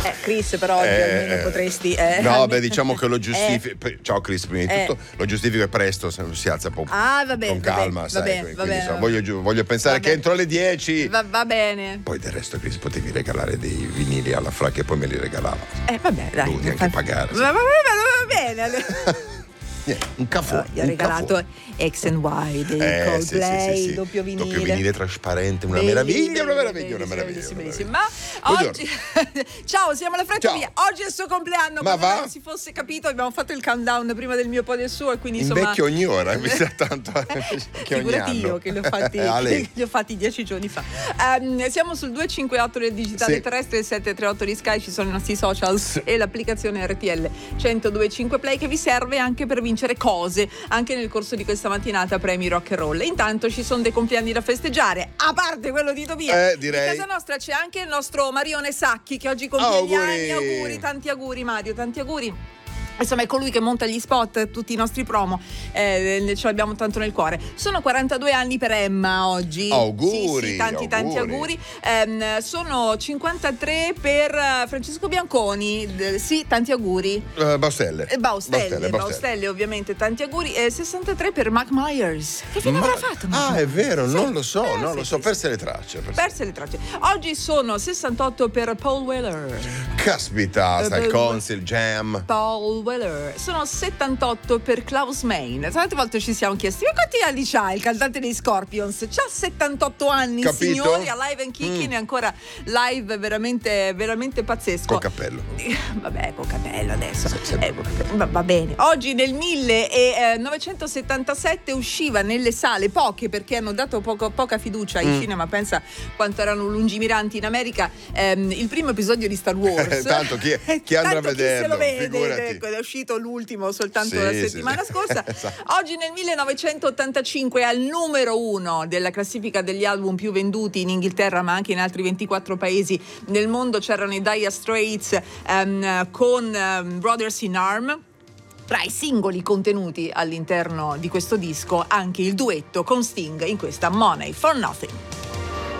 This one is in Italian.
Chris, però oggi almeno potresti. No, beh, diciamo che lo giustifico. Ciao Chris, prima di tutto lo giustifico è presto, se non si alza un po' con calma, sai. Voglio pensare che entro le 10. Va bene. Poi del resto, Chris, potevi regalare dei vinili alla Fra che poi me li regalava. Vabbè, dai. Dovuti anche pagare. Va bene. Un caffè. Gli ha regalato X and Y dei Coldplay, sì. doppio vinile. Doppio vinile trasparente, una meraviglia. Bellissimo. Ma oggi ciao, siamo alla fretta via. Oggi è il suo compleanno. Ma come non si fosse capito, abbiamo fatto il countdown prima del mio, poi del suo, e quindi insomma invecchio ogni ora, mi sa tanto che ogni anno. Io che li ho fatti 10 giorni fa. Siamo sul 258 del digitale terrestre, il 738 di Sky, ci sono i nostri social e l'applicazione RTL 102.5 Play che vi serve anche per vincere cose anche nel corso di questa mattinata premi rock and roll. Intanto ci sono dei compleanni da festeggiare, a parte quello di Tobia. Direi. In casa nostra c'è anche il nostro Marione Sacchi che oggi compie gli anni. Auguri, tanti auguri Mario, tanti auguri. Insomma, è colui che monta gli spot, tutti i nostri promo, ce l'abbiamo tanto nel cuore. Sono 42 anni per Emma oggi. Auguri! Sì, tanti auguri. Sono 53 per Francesco Bianconi. Sì, tanti auguri. Baustelle, ovviamente, tanti auguri. 63 per Mac Myers. Che fine avrà fatto? È vero, non lo so, perse le tracce. Oggi sono 68 per Paul Weller. Caspita, sta il Council Jam. Paul Weller. Sono 78 per Klaus Meine. Tante volte ci siamo chiesti: ma quanti anni c'ha il cantante dei Scorpions? C'ha 78 anni, capito? Signori, a Live and Kicking è ancora live, veramente, veramente pazzesco. Col cappello. Vabbè, col cappello adesso. Va bene. Oggi nel 1977 usciva nelle sale, poche perché hanno dato poca fiducia ai cinema, pensa quanto erano lungimiranti in America, il primo episodio di Star Wars. Tanto chi andrà a vederlo? Se lo vede, è uscito l'ultimo soltanto la settimana scorsa. Esatto. Oggi nel 1985 al numero 1 della classifica degli album più venduti in Inghilterra, ma anche in altri 24 paesi nel mondo, c'erano i Dire Straits con Brothers in Arms. Tra i singoli contenuti all'interno di questo disco anche il duetto con Sting in questa Money for Nothing.